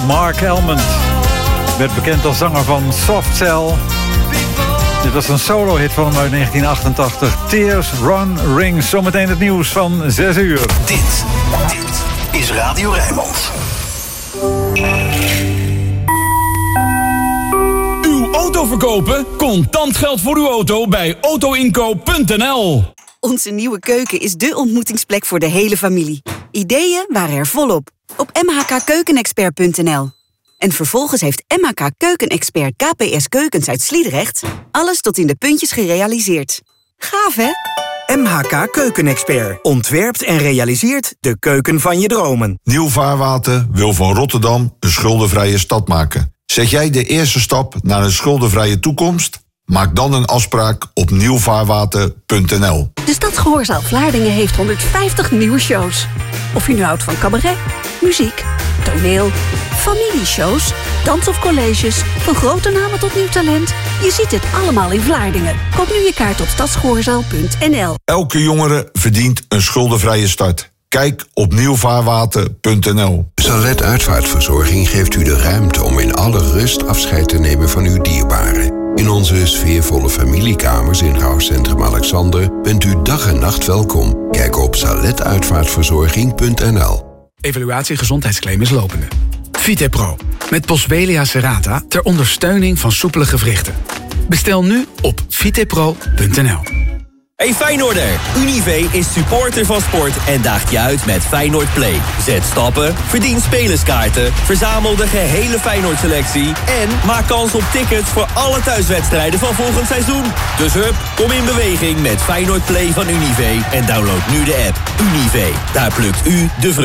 Mark Elmond. Werd bekend als zanger van Soft Cell. Dit was een solo-hit van hem uit 1988. Tears Run Rings. Zometeen het nieuws van 6 uur. Dit is Radio Rijnmond. Uw auto verkopen? Contant geld voor uw auto bij autoinkoop.nl. Onze nieuwe keuken is dé ontmoetingsplek voor de hele familie. Ideeën waren er volop op mhkkeukenexpert.nl. En vervolgens heeft MHK Keukenexpert KPS Keukens uit Sliedrecht alles tot in de puntjes gerealiseerd. Gaaf, hè? MHK Keukenexpert ontwerpt en realiseert de keuken van je dromen. Nieuw Vaarwater wil van Rotterdam een schuldenvrije stad maken. Zet jij de eerste stap naar een schuldenvrije toekomst? Maak dan een afspraak op nieuwvaarwater.nl. De Stadsgehoorzaal Vlaardingen heeft 150 nieuwe shows. Of je nu houdt van cabaret, muziek, toneel, familieshows, dans of colleges, van grote namen tot nieuw talent. Je ziet het allemaal in Vlaardingen. Koop nu je kaart op stadsgehoorzaal.nl. Elke jongere verdient een schuldenvrije start. Kijk op nieuwvaarwater.nl. Salet Uitvaartverzorging geeft u de ruimte om in alle rust afscheid te nemen van uw dierbaren. In onze sfeervolle familiekamers in Rouwcentrum Alexander bent u dag en nacht welkom. Kijk op saletuitvaartverzorging.nl. Evaluatie gezondheidsclaim is lopende. Vitepro, met Boswellia serrata ter ondersteuning van soepele gewrichten. Bestel nu op vitepro.nl. Hey Feyenoorder, Univé is supporter van sport en daagt je uit met Feyenoord Play. Zet stappen, verdien spelerskaarten, verzamel de gehele Feyenoord-selectie en maak kans op tickets voor alle thuiswedstrijden van volgend seizoen. Dus hup, kom in beweging met Feyenoord Play van Univé en download nu de app. Univé, daar plukt u de vrucht.